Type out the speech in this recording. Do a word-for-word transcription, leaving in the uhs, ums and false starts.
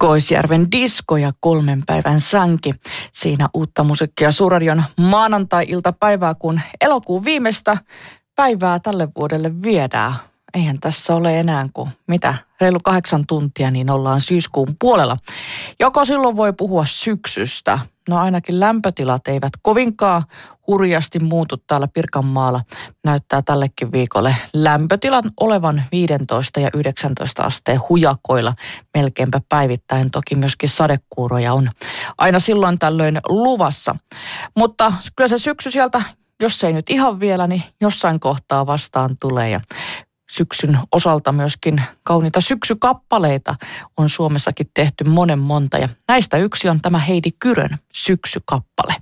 Koisjärven disko ja kolmen päivän sänki. Siinä uutta musiikkia Suurradion maanantai-iltapäivää, kun elokuun viimeistä päivää tälle vuodelle viedään. Eihän tässä ole enää kuin mitä, reilu kahdeksan tuntia, niin ollaan syyskuun puolella. Joko silloin voi puhua syksystä? No ainakin lämpötilat eivät kovinkaan hurjasti muutu täällä Pirkanmaalla. Näyttää tällekin viikolle lämpötilan olevan viisitoista ja yhdeksäntoista asteen hujakoilla melkeinpä päivittäin. Toki myöskin sadekuuroja on aina silloin tällöin luvassa. Mutta kyllä se syksy sieltä, jos ei nyt ihan vielä, niin jossain kohtaa vastaan tulee. Ja syksyn osalta myöskin kauniita syksykappaleita on Suomessakin tehty monen monta. Ja näistä yksi on tämä Heidi Kyrön Syksykappale.